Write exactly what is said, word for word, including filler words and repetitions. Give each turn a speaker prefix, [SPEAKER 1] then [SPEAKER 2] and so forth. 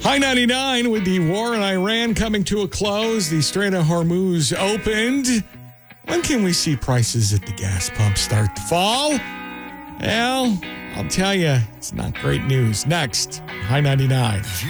[SPEAKER 1] High ninety-nine, with the war in Iran coming to a close, the Strait of Hormuz opened. When can we see prices at the gas pump start to fall? Well, I'll tell you, it's not great news. Next, High ninety-nine.